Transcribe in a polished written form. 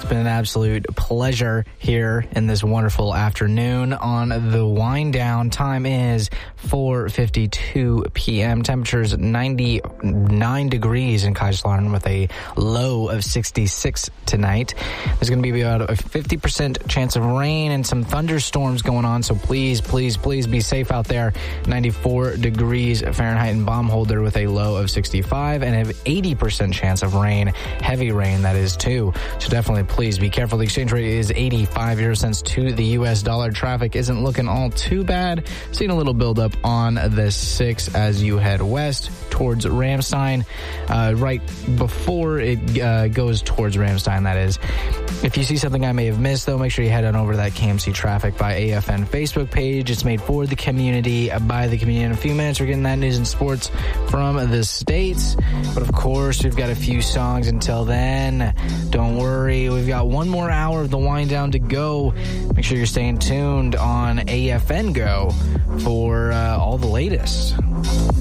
been an absolute pleasure here in this wonderful afternoon on the wind down. Time is 4:52 p.m. Temperatures 99 degrees in Kaiserslautern with a low of 66 tonight. There's going to be about a 50% chance of rain and some thunderstorms going on, so please be safe out there. 94 degrees Fahrenheit in Baumholder with a low of 65 and an 80% chance of rain, heavy rain that is too. So definitely please be careful. The exchange rate is 85 euro cents to the U.S. dollar. Traffic isn't looking all too bad. Seeing a little buildup on the 6 as you head west towards Ramstein, right before it goes towards Ramstein, that is. If you see something I may have missed, though, make sure you head on over to that KMC Traffic by AFN Facebook page. It's made for the community, by the community. In a few minutes, we're getting that news and sports from the States. But, of course, we've got a few songs until then. Don't worry. We've got one more hour of the wind down to go. Make sure you're staying tuned on AFN Go for all the latest.